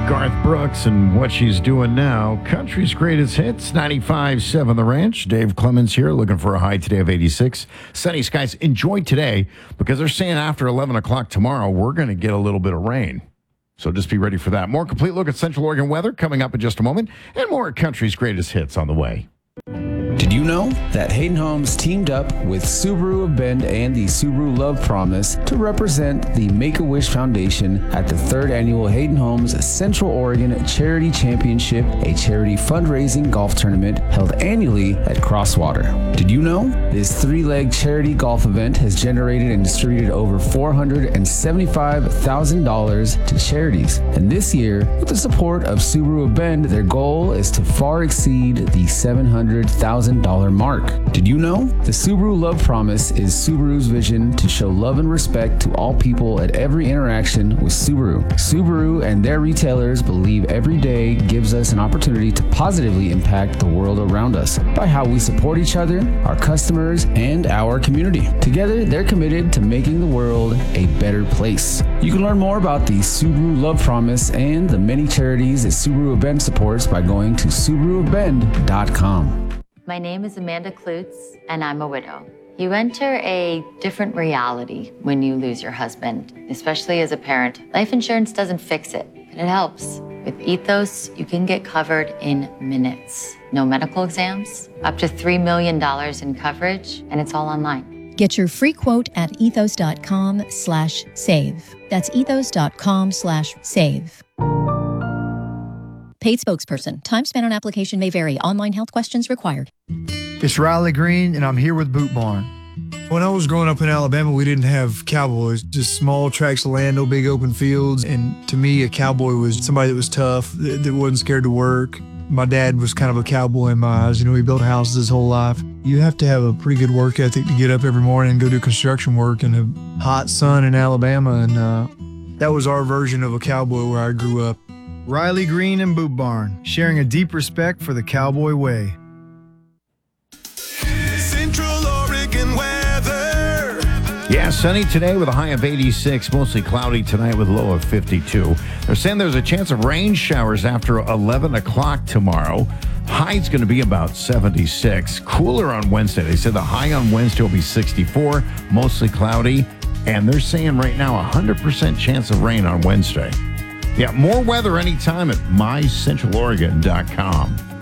Garth Brooks and what she's doing now. Country's greatest hits, 95.7 The Ranch. Dave Clemens here, looking for a high today of 86. Sunny skies. Enjoy today because they're saying after 11 o'clock tomorrow, we're going to get a little bit of rain. So just be ready for that. More complete look at Central Oregon weather coming up in just a moment, and more country's greatest hits on the way. Did you know that Hayden Homes teamed up with Subaru of Bend and the Subaru Love Promise to represent the Make-A-Wish Foundation at the 3rd Annual Hayden Homes Central Oregon Charity Championship, a charity fundraising golf tournament held annually at Crosswater? Did you know this 3-leg charity golf event has generated and distributed over $475,000 to charities? And this year, with the support of Subaru of Bend, their goal is to far exceed the $700,000 mark. Did you know? The Subaru Love Promise is Subaru's vision to show love and respect to all people at every interaction with Subaru. Subaru and their retailers believe every day gives us an opportunity to positively impact the world around us by how we support each other, our customers, and our community. Together, they're committed to making the world a better place. You can learn more about the Subaru Love Promise and the many charities that Subaru of Bend supports by going to SubaruofBend.com. My name is Amanda Klutz, and I'm a widow. You enter a different reality when you lose your husband, especially as a parent. Life insurance doesn't fix it, but it helps. With Ethos, you can get covered in minutes. No medical exams, up to $3 million in coverage, and it's all online. Get your free quote at ethos.com/save. That's ethos.com/save. Paid spokesperson. Time spent on application may vary. Online health questions required. It's Riley Green, and I'm here with Boot Barn. When I was growing up in Alabama, we didn't have cowboys, just small tracts of land, no big open fields. And to me, a cowboy was somebody that was tough, that wasn't scared to work. My dad was kind of a cowboy in my eyes. You know, he built houses his whole life. You have to have a pretty good work ethic to get up every morning and go do construction work in the hot sun in Alabama. And that was our version of a cowboy where I grew up. Riley Green and Boot Barn, sharing a deep respect for the cowboy way. Central Oregon weather. Yeah, sunny today with a high of 86, mostly cloudy tonight with a low of 52. They're saying there's a chance of rain showers after 11 o'clock tomorrow. High's going to be about 76. Cooler on Wednesday. They said the high on Wednesday will be 64, mostly cloudy. And they're saying right now 100% chance of rain on Wednesday. Yeah, more weather anytime at mycentraloregon.com.